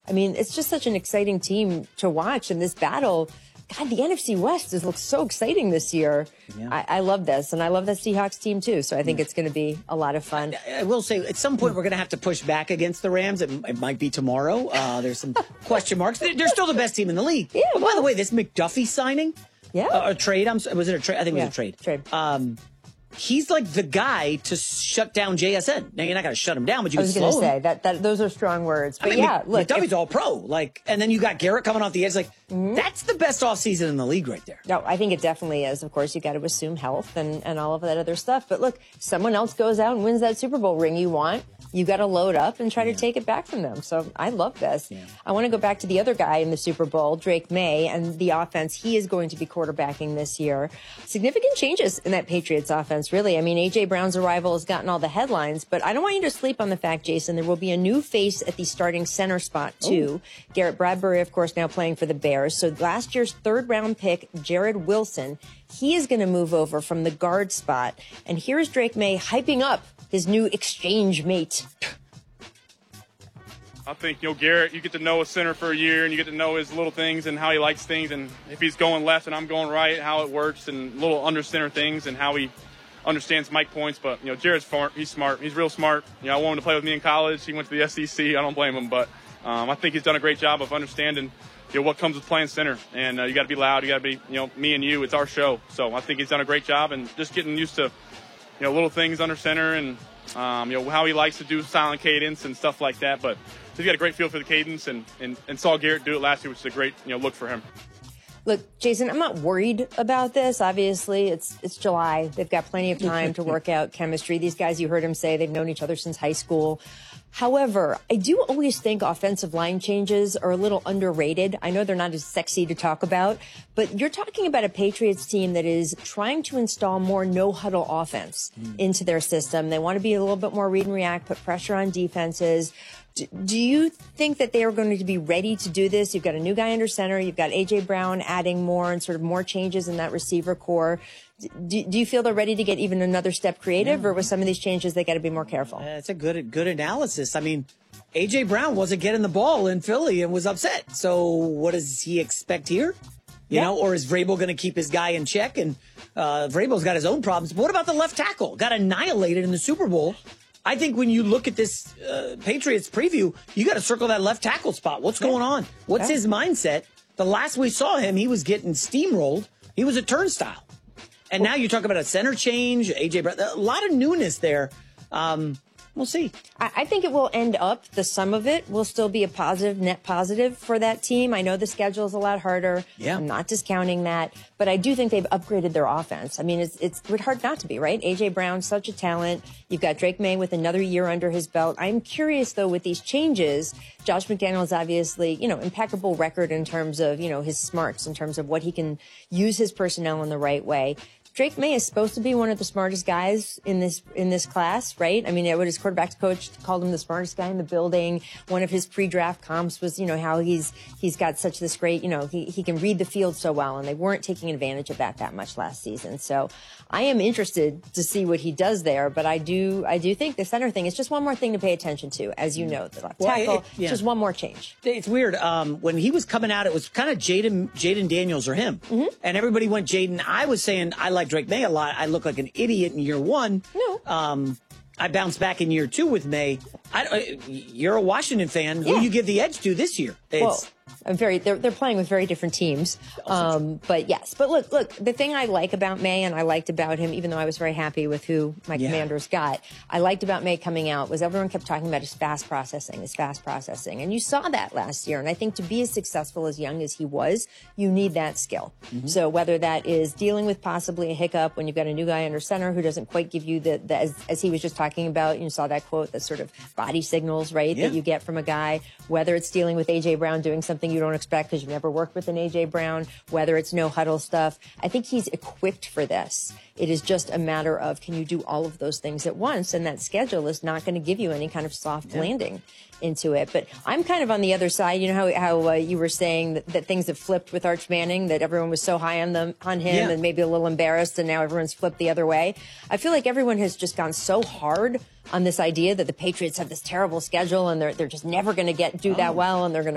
I mean, it's just such an exciting team to watch. And this battle, God, the NFC West looks so exciting this year. Yeah. I love this, and I love the Seahawks team too. So I think it's going to be a lot of fun. I will say, at some point, we're going to have to push back against the Rams. It might be tomorrow. There's some question marks. They're still the best team in the league. Yeah. But by the way, this McDuffie signing, a trade. Was it a trade? I think it was a trade. Trade. He's like the guy to shut down JSN. Now, you're not going to shut him down, but you can slow him. I was going to say, that those are strong words. But look. McDuffie's all pro. And then you got Garrett coming off the edge. That's the best offseason in the league right there. No, I think it definitely is. Of course, you got to assume health and all of that other stuff. But look, someone else goes out and wins that Super Bowl ring you want. You got to load up and try to take it back from them. So I love this. Yeah. I want to go back to the other guy in the Super Bowl, Drake May, and the offense he is going to be quarterbacking this year. Significant changes in that Patriots offense, really. I mean, A.J. Brown's arrival has gotten all the headlines, but I don't want you to sleep on the fact, Jason, there will be a new face at the starting center spot, too. Garrett Bradbury, of course, now playing for the Bears. So last year's third-round pick, Jared Wilson, he is going to move over from the guard spot. And here's Drake May hyping up his new exchange mate. I think, Garrett, you get to know a center for a year, and you get to know his little things and how he likes things, and if he's going left and I'm going right, how it works, and little under center things and how he understands mic points. But, Jared's smart. He's smart. He's real smart. I want him to play with me in college. He went to the SEC. I don't blame him. But I think he's done a great job of understanding what comes with playing center. And you got to be loud. You got to be, me and you. It's our show. So I think he's done a great job, and just getting used to, little things under center, and, how he likes to do silent cadence and stuff like that. But he's got a great feel for the cadence, and saw Garrett do it last year, which is a great, look for him. Look, Jason, I'm not worried about this. Obviously, it's July. They've got plenty of time to work out chemistry. These guys, you heard him say, they've known each other since high school. However, I do always think offensive line changes are a little underrated. I know they're not as sexy to talk about, but you're talking about a Patriots team that is trying to install more no-huddle offense into their system. They want to be a little bit more read and react, put pressure on defenses. Do you think that they are going to be ready to do this? You've got a new guy under center. You've got A.J. Brown adding more and sort of more changes in that receiver core. Do you feel they're ready to get even another step creative, or with some of these changes, they got to be more careful? It's a good analysis. I mean, A.J. Brown wasn't getting the ball in Philly and was upset. So what does he expect here? You know, or is Vrabel going to keep his guy in check? And Vrabel's got his own problems. But what about the left tackle? Got annihilated in the Super Bowl. I think when you look at this Patriots preview, you got to circle that left tackle spot. What's going on? What's his mindset? The last we saw him, he was getting steamrolled. He was a turnstile. And now you're talking about a center change, A.J. Brown, a lot of newness there. We'll see. I think it will end up, the sum of it will still be a positive, net positive for that team. I know the schedule is a lot harder. Yeah. I'm not discounting that. But I do think they've upgraded their offense. I mean, it's hard not to be, right? A.J. Brown, such a talent. You've got Drake May with another year under his belt. I'm curious, though, with these changes, Josh McDaniels obviously, impeccable record in terms of, his smarts, in terms of what he can use his personnel in the right way. Drake May is supposed to be one of the smartest guys in this class, right? I mean, what his quarterback's coach called him the smartest guy in the building. One of his pre-draft comps was, how he's got such this great, he can read the field so well, and they weren't taking advantage of that much last season. So I am interested to see what he does there, but I do think the center thing is just one more thing to pay attention to, as you know, the left tackle, just one more change. It's weird. When he was coming out, it was kind of Jaden Daniels or him, and everybody went Jaden. I was saying I like Drake May a lot. I look like an idiot in year one. No. I bounced back in year two with May. You're a Washington fan. Who do you give the edge to this year? They're playing with very different teams. But yes. But look, the thing I like about May, and I liked about him, even though I was very happy with who my Commanders got, I liked about May coming out was everyone kept talking about his fast processing. And you saw that last year. And I think to be as successful as young as he was, you need that skill. So whether that is dealing with possibly a hiccup when you've got a new guy under center who doesn't quite give you as he was just talking about, you saw that quote, the sort of body signals, right, that you get from a guy, whether it's dealing with A.J. Brown doing something you don't expect because you've never worked with an A.J. Brown, whether it's no huddle stuff. I think he's equipped for this. It is just a matter of, can you do all of those things at once? And that schedule is not going to give you any kind of soft landing into it. But I'm kind of on the other side. You know how you were saying that things have flipped with Arch Manning, that everyone was so high on him and maybe a little embarrassed, and now everyone's flipped the other way. I feel like everyone has just gone so hard on this idea that the Patriots have this terrible schedule and they're just never going to do that well, and they're going to